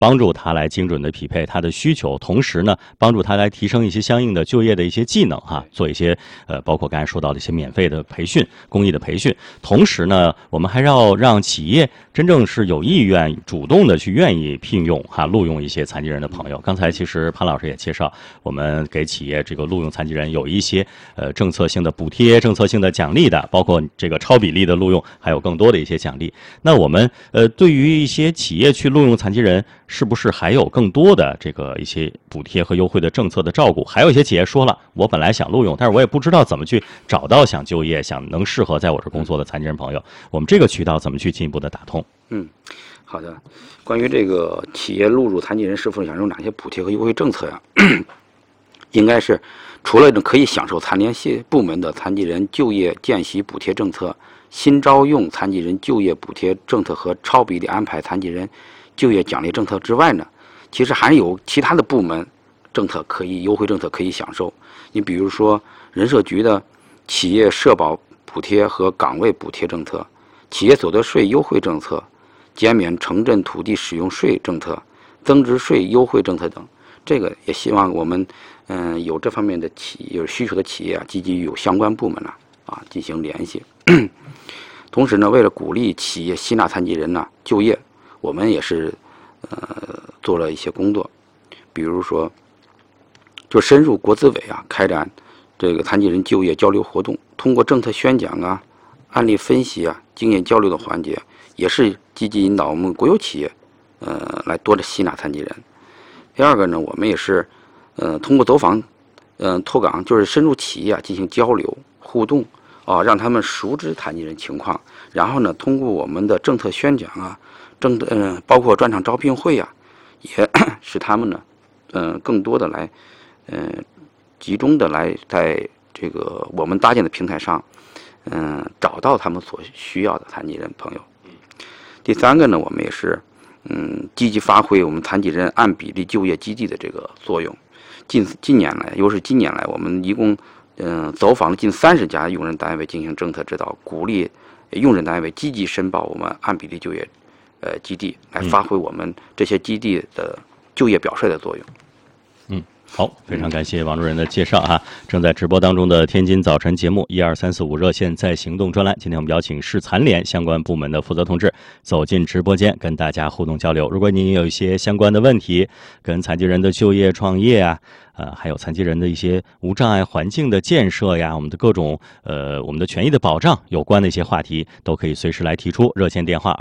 帮助他来精准的匹配他的需求，同时呢，帮助他来提升一些相应的就业的一些技能做一些包括刚才说到的一些免费的培训、公益的培训。同时呢，我们还要让企业真正是有意愿、主动的去愿意聘用录用一些残疾人的朋友。刚才其实潘老师也介绍，我们给企业这个录用残疾人有一些政策性的补贴、政策性的奖励的，包括这个超比例的录用，还有更多的一些奖励。那我们对于一些企业去录用残疾人，是不是还有更多的这个一些补贴和优惠的政策的照顾？还有一些企业说了，我本来想录用，但是我也不知道怎么去找到想就业、想能适合在我这工作的残疾人朋友，我们这个渠道怎么去进一步的打通？ 好的。关于这个企业录入残疾人是否享受哪些补贴和优惠政策呀？应该是除了可以享受残联系部门的残疾人就业见习补贴政策、新招用残疾人就业补贴政策和超比例安排残疾人就业奖励政策之外呢，其实还有其他的部门政策优惠政策可以享受。你比如说人社局的企业社保补贴和岗位补贴政策、企业所得税优惠政策、减免城镇土地使用税政策、增值税优惠政策等。这个也希望我们有这方面的有需求的企业积极与有相关部门进行联系。同时呢，为了鼓励企业吸纳残疾人就业，我们也是做了一些工作。比如说就深入国资委开展这个残疾人就业交流活动，通过政策宣讲案例分析经验交流的环节，也是积极引导我们国有企业来多的吸纳残疾人。第二个呢，我们也是通过走访拓岗，就是深入企业进行交流互动让他们熟知残疾人情况，然后呢，通过我们的政策宣讲包括专场招聘会也使他们呢更多的来集中的来在这个我们搭建的平台上找到他们所需要的残疾人朋友。第三个呢，我们也是积极发挥我们残疾人按比例就业基地的这个作用。今年来，我们一共走访了近30家用人单位进行政策指导，鼓励用人单位积极申报我们按比例就业基地，来发挥我们这些基地的就业表率的作用。 好，非常感谢王主任的介绍正在直播当中的天津早晨节目12345热线在行动专栏，今天我们邀请市残联相关部门的负责同志走进直播间，跟大家互动交流。如果您有一些相关的问题，跟残疾人的就业创业还有残疾人的一些无障碍环境的建设我们的各种我们的权益的保障有关的一些话题，都可以随时来提出。热线电话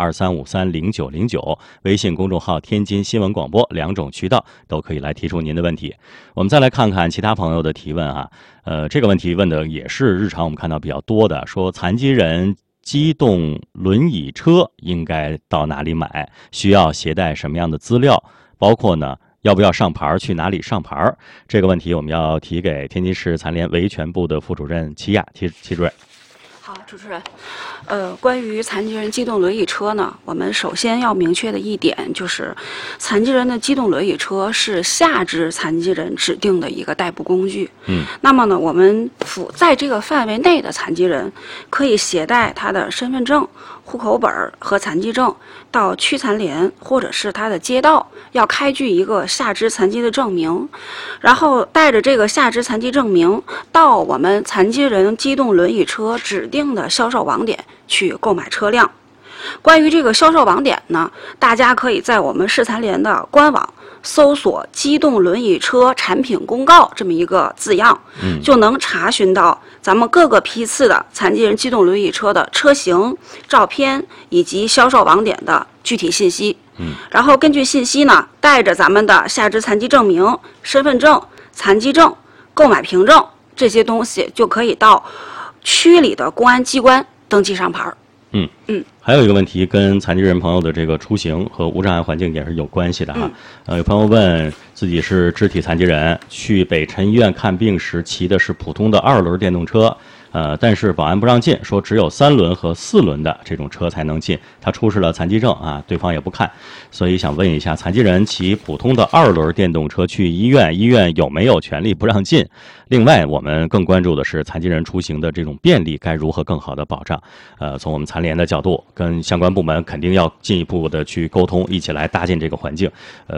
23530909，微信公众号天津新闻广播，两种渠道都可以来提出您的问题。我们再来看看其他朋友的提问这个问题问的也是日常我们看到比较多的，说残疾人机动轮椅车应该到哪里买，需要携带什么样的资料，包括呢要不要上牌，去哪里上牌？这个问题我们要提给天津市残联维权部的副主任齐亚齐主任。 好，主持人，关于残疾人机动轮椅车呢，我们首先要明确的一点就是，残疾人的机动轮椅车是下肢残疾人指定的一个代步工具。那么呢，我们在这个范围内的残疾人可以携带他的身份证、户口本和残疾证到区残联或者是他的街道，要开具一个下肢残疾的证明，然后带着这个下肢残疾证明到我们残疾人机动轮椅车指定的销售网点去购买车辆。关于这个销售网点呢，大家可以在我们市残联的官网搜索机动轮椅车产品公告这么一个字样，就能查询到咱们各个批次的残疾人机动轮椅车的车型、照片以及销售网点的具体信息。然后根据信息呢，带着咱们的下肢残疾证明、身份证、残疾证、购买凭证这些东西，就可以到区里的公安机关登记上牌。 还有一个问题跟残疾人朋友的这个出行和无障碍环境也是有关系的有朋友问自己是肢体残疾人，去北辰医院看病时骑的是普通的2轮电动车， 但是保安不让进，说只有3轮和4轮的这种车才能进，他出示了残疾证啊，对方也不看，所以想问一下，残疾人骑普通的2轮电动车去医院，医院有没有权利不让进？另外，我们更关注的是残疾人出行的这种便利该如何更好的保障。从我们残联的角度，跟相关部门肯定要进一步的去沟通，一起来搭建这个环境。